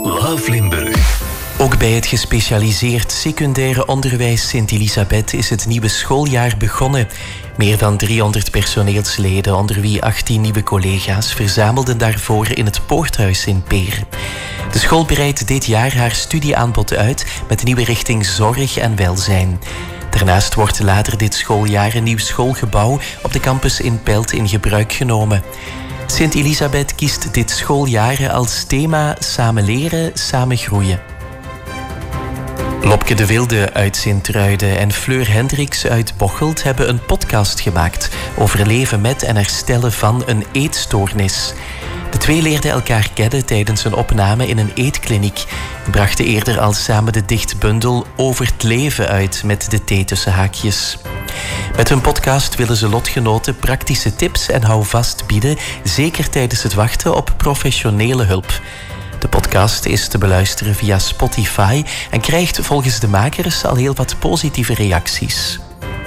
Love Limburg. Ook bij het gespecialiseerd secundaire onderwijs Sint-Elisabeth is het nieuwe schooljaar begonnen. Meer dan 300 personeelsleden, onder wie 18 nieuwe collega's, verzamelden daarvoor in het Poorthuis in Peer. De school breidt dit jaar haar studieaanbod uit met de nieuwe richting zorg en welzijn. Daarnaast wordt later dit schooljaar een nieuw schoolgebouw op de campus in Pelt in gebruik genomen. Sint-Elisabeth kiest dit schooljaar als thema Samen leren, samen groeien. Lopke de Wilde uit Sint-Truiden en Fleur Hendricks uit Bocholt hebben een podcast gemaakt over leven met en herstellen van een eetstoornis. De twee leerden elkaar kennen tijdens een opname in een eetkliniek en brachten eerder al samen de dichtbundel Over het leven uit met de thee tussen haakjes. Met hun podcast willen ze lotgenoten praktische tips en houvast bieden, zeker tijdens het wachten op professionele hulp. De podcast is te beluisteren via Spotify en krijgt volgens de makers al heel wat positieve reacties.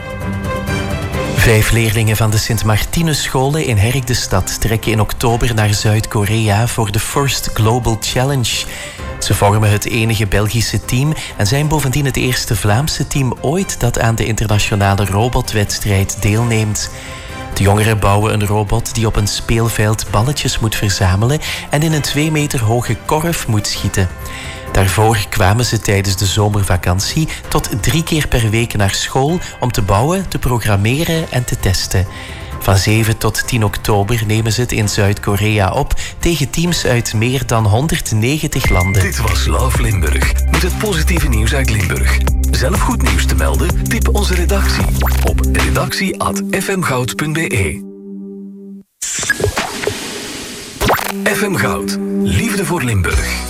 5 leerlingen van de Sint-Martinusscholen in Herk de Stad trekken in oktober naar Zuid-Korea voor de First Global Challenge. Ze vormen het enige Belgische team en zijn bovendien het eerste Vlaamse team ooit dat aan de internationale robotwedstrijd deelneemt. De jongeren bouwen een robot die op een speelveld balletjes moet verzamelen en in een 2 meter hoge korf moet schieten. Daarvoor kwamen ze tijdens de zomervakantie tot 3 keer per week naar school om te bouwen, te programmeren en te testen. Van 7 tot 10 oktober nemen ze het in Zuid-Korea op tegen teams uit meer dan 190 landen. Dit was Love Limburg met het positieve nieuws uit Limburg. Zelf goed nieuws te melden? Tip onze redactie op redactie@fmgoud.be. FM Goud. Liefde voor Limburg.